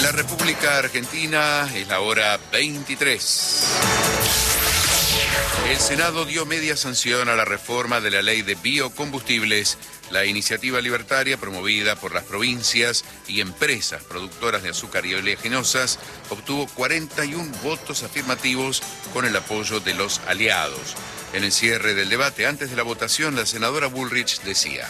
En la República Argentina es la hora 23. El Senado dio media sanción a la reforma de la ley de biocombustibles. La iniciativa libertaria, promovida por las provincias y empresas productoras de azúcar y oleaginosas, obtuvo 41 votos afirmativos con el apoyo de los aliados. En el cierre del debate, antes de la votación, la senadora Bullrich decía: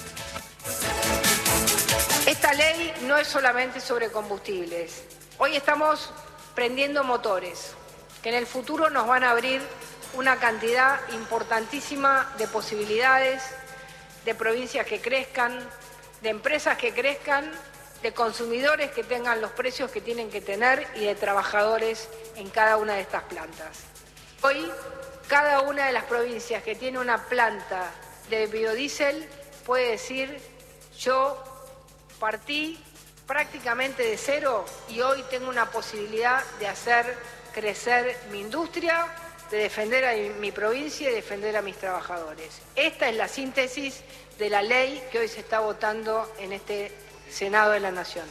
esta ley no es solamente sobre combustibles. Hoy estamos prendiendo motores que en el futuro nos van a abrir una cantidad importantísima de posibilidades, de provincias que crezcan, de empresas que crezcan, de consumidores que tengan los precios que tienen que tener y de trabajadores en cada una de estas plantas. Hoy, cada una de las provincias que tiene una planta de biodiesel puede decir: yo partí prácticamente de cero y hoy tengo una posibilidad de hacer crecer mi industria, de defender a mi provincia y defender a mis trabajadores. Esta es la síntesis de la ley que hoy se está votando en este Senado de la Nación.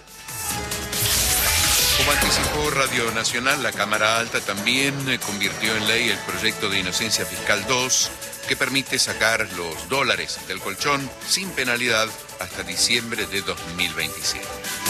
Como anticipó Radio Nacional, la Cámara Alta también convirtió en ley el proyecto de Inocencia Fiscal 2, que permite sacar los dólares del colchón sin penalidad hasta diciembre de 2027.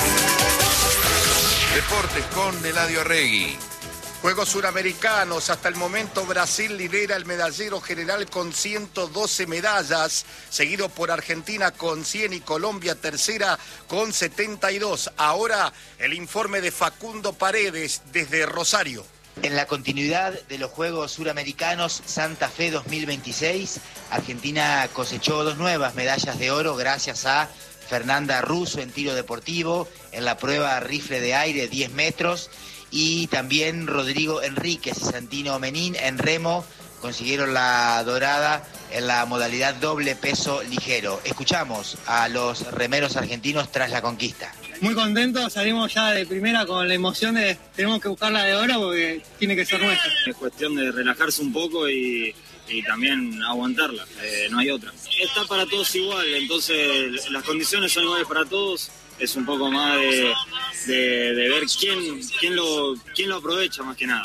Deportes con Eladio Arregui. Juegos Suramericanos, hasta el momento Brasil lidera el medallero general con 112 medallas, seguido por Argentina con 100 y Colombia tercera con 72. Ahora el informe de Facundo Paredes desde Rosario. En la continuidad de los Juegos Suramericanos Santa Fe 2026, Argentina cosechó 2 nuevas medallas de oro gracias a Fernanda Russo en tiro deportivo, en la prueba rifle de aire 10 metros, y también Rodrigo Enríquez y Santino Menín en remo consiguieron la dorada en la modalidad doble peso ligero. Escuchamos a los remeros argentinos tras la conquista. Muy contentos, salimos ya de primera con la emoción de tenemos que buscarla de oro porque tiene que ser nuestra. Es cuestión de relajarse un poco y también aguantarla, no hay otra. Está para todos igual, entonces las condiciones son iguales para todos. Es un poco más de ver quién lo aprovecha más que nada.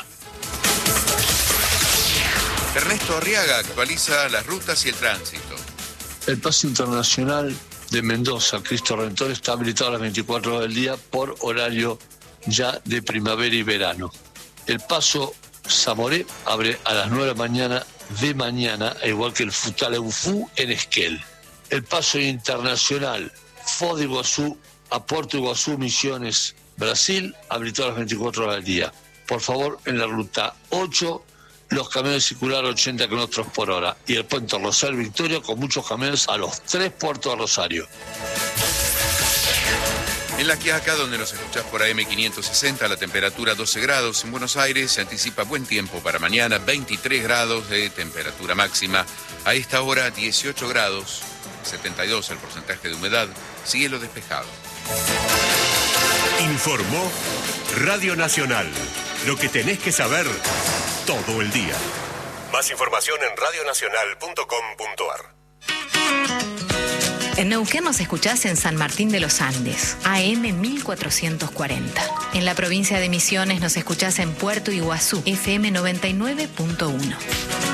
Ernesto Arriaga actualiza las rutas y el tránsito. El paso internacional de Mendoza, Cristo Redentor, está habilitado a las 24 horas del día por horario ya de primavera y verano. El paso Zamoré abre a las 9 de la mañana de mañana, igual que el Futaleufú en Esquel. El paso internacional Foz de Iguazú a Puerto Iguazú, Misiones, Brasil, habilitado a las 24 horas del día. Por favor, en la ruta 8, los camiones circular 80 km por hora. Y el puente Rosario Victoria con muchos camiones a los 3 puertos de Rosario. En La Quiaca, donde nos escuchás por AM 560, la temperatura 12 grados. En Buenos Aires se anticipa buen tiempo para mañana, 23 grados de temperatura máxima. A esta hora 18 grados, 72 el porcentaje de humedad, cielo despejado. Informó Radio Nacional. Lo que tenés que saber todo el día. Más información en radionacional.com.ar. En Neuquén nos escuchás en San Martín de los Andes, AM 1440. En la provincia de Misiones nos escuchás en Puerto Iguazú, FM 99.1.